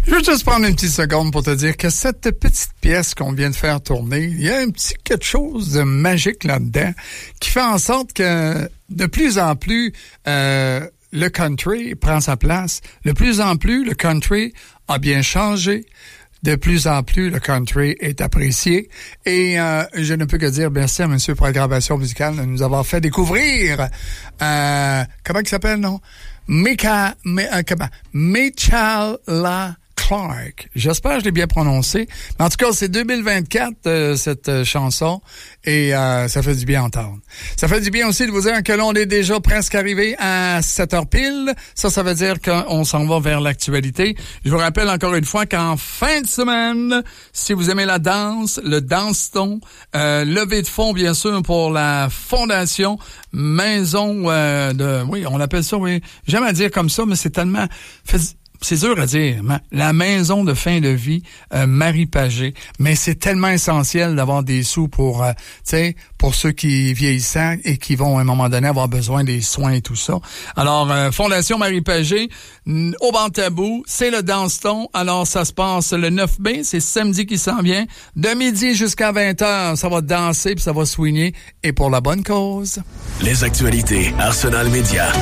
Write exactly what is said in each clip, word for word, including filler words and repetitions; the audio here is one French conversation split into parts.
Je veux juste prendre une petite seconde pour te dire que cette petite pièce qu'on vient de faire tourner, il y a un petit quelque chose de magique là-dedans qui fait en sorte que de plus en plus euh, le country prend sa place. De plus en plus, le country a bien changé. De plus en plus, le country est apprécié. Et euh, je ne peux que dire merci à Monsieur Programmation musicale de nous avoir fait découvrir euh, comment il s'appelle, non? Mika, M- euh, comment? Michala Clark. J'espère que je l'ai bien prononcé. Mais en tout cas, c'est deux mille vingt-quatre, euh, cette euh, chanson, et euh, ça fait du bien entendre. Ça fait du bien aussi de vous dire que l'on est déjà presque arrivé à sept heures pile. Ça, ça veut dire qu'on s'en va vers l'actualité. Je vous rappelle encore une fois qu'en fin de semaine, si vous aimez la danse, le dance-ton, euh, levée de fonds, bien sûr, pour la Fondation Maison euh, de... Oui, on l'appelle ça, oui. J'aime à dire comme ça, mais c'est tellement... Fait, c'est dur à dire, mais la maison de fin de vie, euh, Marie Pagé, mais c'est tellement essentiel d'avoir des sous pour, euh, tu sais, pour ceux qui vieillissent et qui vont à un moment donné avoir besoin des soins et tout ça. Alors, euh, Fondation Marie Pagé, au banc tabou, c'est le dance-ton. Alors, ça se passe le neuf mai, c'est samedi qui s'en vient, de midi jusqu'à vingt heures, ça va danser puis ça va swinger, et pour la bonne cause. Les actualités Arsenal Média.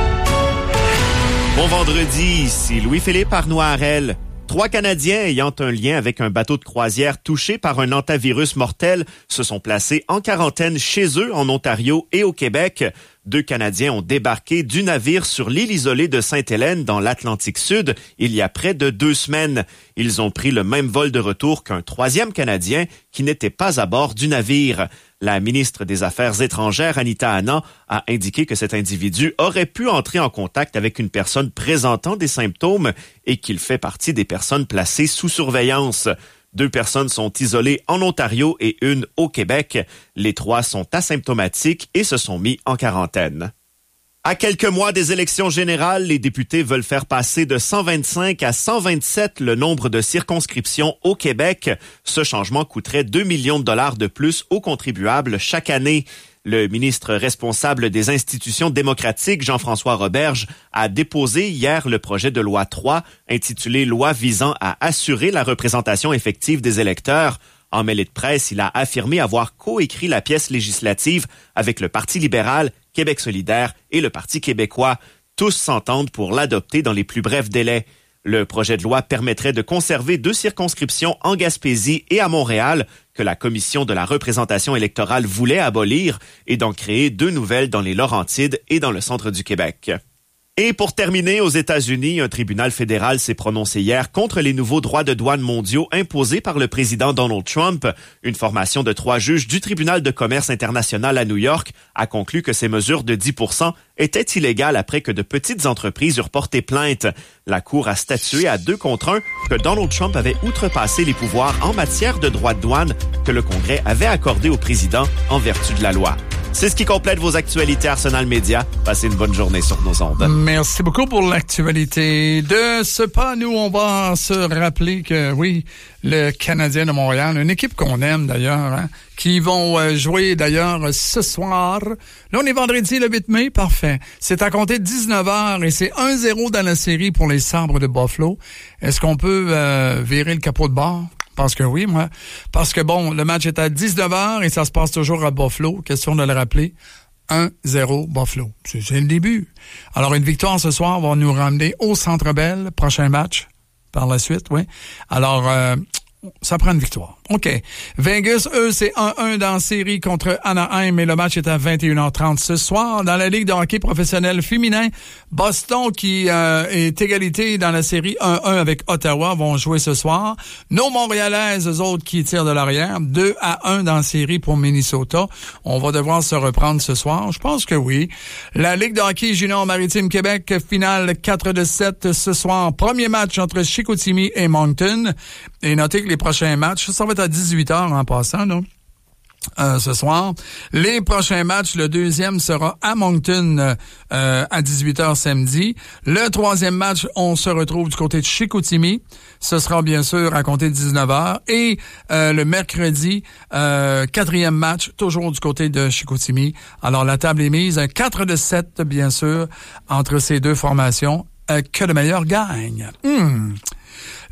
Bon vendredi, ici Louis-Philippe Arnoirel. Trois Canadiens ayant un lien avec un bateau de croisière touché par un hantavirus mortel se sont placés en quarantaine chez eux en Ontario et au Québec. Deux Canadiens ont débarqué du navire sur l'île isolée de Sainte-Hélène dans l'Atlantique Sud il y a près de deux semaines. Ils ont pris le même vol de retour qu'un troisième Canadien qui n'était pas à bord du navire. La ministre des Affaires étrangères, Anita Anand, a indiqué que cet individu aurait pu entrer en contact avec une personne présentant des symptômes et qu'il fait partie des personnes placées sous surveillance. Deux personnes sont isolées en Ontario et une au Québec. Les trois sont asymptomatiques et se sont mis en quarantaine. À quelques mois des élections générales, les députés veulent faire passer de cent vingt-cinq à cent vingt-sept le nombre de circonscriptions au Québec. Ce changement coûterait deux millions de dollars de plus aux contribuables chaque année. Le ministre responsable des institutions démocratiques, Jean-François Roberge, a déposé hier le projet de loi trois, intitulé « Loi visant à assurer la représentation effective des électeurs ». En mêlée de presse, il a affirmé avoir coécrit la pièce législative avec le Parti libéral, Québec solidaire et le Parti québécois. Tous s'entendent pour l'adopter dans les plus brefs délais. Le projet de loi permettrait de conserver deux circonscriptions en Gaspésie et à Montréal que la Commission de la représentation électorale voulait abolir et d'en créer deux nouvelles dans les Laurentides et dans le centre du Québec. Et pour terminer, aux États-Unis, un tribunal fédéral s'est prononcé hier contre les nouveaux droits de douane mondiaux imposés par le président Donald Trump. Une formation de trois juges du tribunal de commerce international à New York a conclu que ces mesures de dix pour cent étaient illégales après que de petites entreprises eurent porté plainte. La Cour a statué à deux contre un que Donald Trump avait outrepassé les pouvoirs en matière de droits de douane que le Congrès avait accordé au président en vertu de la loi. C'est ce qui complète vos actualités Arsenal Média. Passez une bonne journée sur nos ondes. Merci beaucoup pour l'actualité. De ce pas, nous, on va se rappeler que, oui, le Canadien de Montréal, une équipe qu'on aime d'ailleurs, hein, qui vont euh, jouer d'ailleurs ce soir. Là, on est vendredi le huit mai, parfait. C'est à compter de dix-neuf heures et c'est un zéro dans la série pour les Sabres de Buffalo. Est-ce qu'on peut euh, virer le capot de bord? Parce que oui, moi. Parce que bon, le match est à dix-neuf heures et ça se passe toujours à Buffalo. Question de le rappeler. un zéro Buffalo. C'est, c'est le début. Alors, une victoire ce soir va nous ramener au Centre Bell. Prochain match par la suite, oui. Alors, euh, ça prend une victoire. OK. Vegas, eux, c'est un un dans la série contre Anaheim, et le match est à vingt et une heures trente ce soir. Dans la Ligue de hockey professionnel féminin, Boston, qui euh, est égalité dans la série un un avec Ottawa, vont jouer ce soir. Nos Montréalaises, eux autres, qui tirent de l'arrière, deux à un dans la série pour Minnesota. On va devoir se reprendre ce soir. Je pense que oui. La Ligue de hockey junior maritime Québec, finale quatre de sept ce soir. Premier match entre Chicoutimi et Moncton. Et notez que les prochains matchs, ça va être à dix-huit heures en passant, là. Euh, ce soir. Les prochains matchs, le deuxième sera à Moncton euh, à dix-huit heures samedi. Le troisième match, on se retrouve du côté de Chicoutimi. Ce sera bien sûr à compter de dix-neuf heures. Et euh, le mercredi, euh, quatrième match, toujours du côté de Chicoutimi. Alors la table est mise, quatre de sept bien sûr, entre ces deux formations. Euh, que le meilleur gagne. Hmm.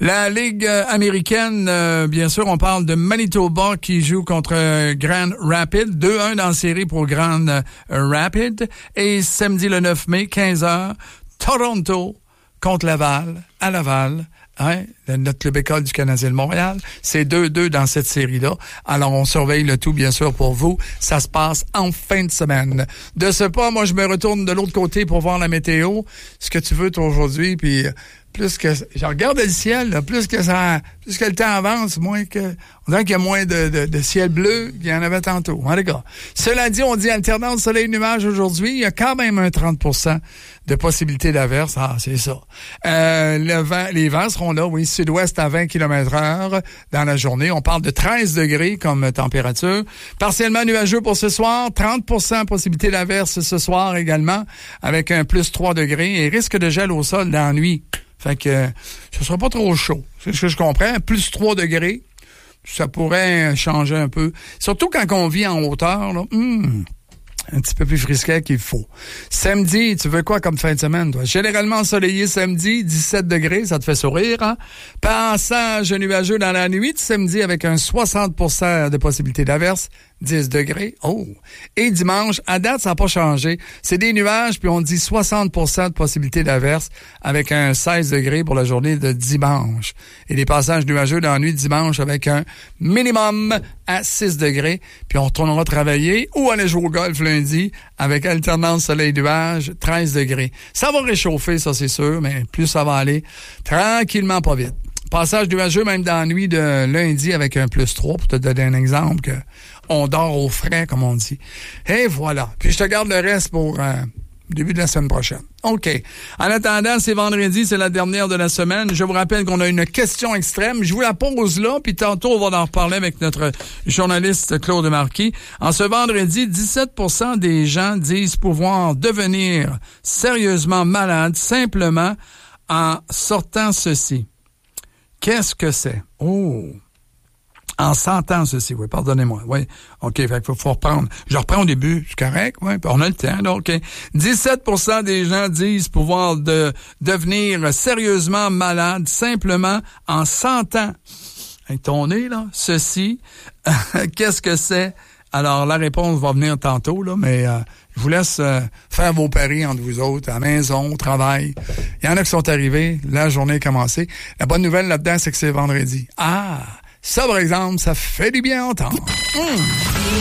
La Ligue américaine, euh, bien sûr, on parle de Manitoba qui joue contre euh, Grand Rapids. deux un dans la série pour Grand euh, Rapids. Et samedi le neuf mai, quinze heures, Toronto contre Laval, à Laval. Hein, notre club école du Canadien de Montréal. C'est deux deux dans cette série-là. Alors, on surveille le tout, bien sûr, pour vous. Ça se passe en fin de semaine. De ce pas, moi, je me retourne de l'autre côté pour voir la météo. Ce que tu veux, toi, aujourd'hui, puis plus que... Je regarde le ciel, là, plus que ça... Plus que le temps avance, moins que... On dirait qu'il y a moins de, de, de ciel bleu qu'il y en avait tantôt. Hein, les gars? Cela dit, on dit alternance soleil-nuage aujourd'hui. Il y a quand même un trente pour cent de possibilité d'averse. Ah, c'est ça. Euh, le vent, les vents seront là, oui, sud-ouest à vingt kilomètres heure dans la journée. On parle de treize degrés comme température. Partiellement nuageux pour ce soir. trente pour cent possibilité d'averse ce soir également, avec un plus trois degrés et risque de gel au sol dans la nuit. Fait que ce sera pas trop chaud. C'est ce que je comprends. Plus trois degrés, ça pourrait changer un peu. Surtout quand on vit en hauteur, là. Hum, un petit peu plus frisquet qu'il faut. Samedi, tu veux quoi comme fin de semaine, toi? Généralement ensoleillé samedi, dix-sept degrés, ça te fait sourire, hein? Passage nuageux dans la nuit de samedi avec un soixante pour cent de possibilité d'averse, dix degrés. Oh! Et dimanche, à date, ça n'a pas changé. C'est des nuages, puis on dit soixante pour cent de possibilité d'averse avec un seize degrés pour la journée de dimanche. Et des passages nuageux dans la nuit de dimanche avec un minimum à six degrés. Puis on retournera travailler ou aller jouer au golf lundi avec alternance soleil-nuage, treize degrés. Ça va réchauffer, ça c'est sûr, mais plus ça va aller tranquillement, pas vite. Passage nuageux même dans la nuit de lundi avec un plus trois, pour te donner un exemple que on dort au frais, comme on dit. Et voilà. Puis je te garde le reste pour euh, début de la semaine prochaine. OK. En attendant, c'est vendredi, c'est la dernière de la semaine. Je vous rappelle qu'on a une question extrême. Je vous la pose là, puis tantôt, on va en reparler avec notre journaliste Claude Marquis. En ce vendredi, dix-sept pour cent des gens disent pouvoir devenir sérieusement malades simplement en sortant ceci. Qu'est-ce que c'est? Oh! En sentant ceci, oui, pardonnez-moi. Oui, OK, fait qu'il faut, faut reprendre. Je reprends au début, c'est correct, oui, on a le temps, là, OK. dix-sept pour cent des gens disent pouvoir de, devenir sérieusement malade simplement en sentant, avec ton nez, là, ceci. Qu'est-ce que c'est? Alors, la réponse va venir tantôt, là, mais euh, je vous laisse euh, faire vos paris entre vous autres, à la maison, au travail. Il y en a qui sont arrivés, la journée est commencée. La bonne nouvelle là-dedans, c'est que c'est vendredi. Ah! Ça, par exemple, ça fait du bien entendre. Mmh.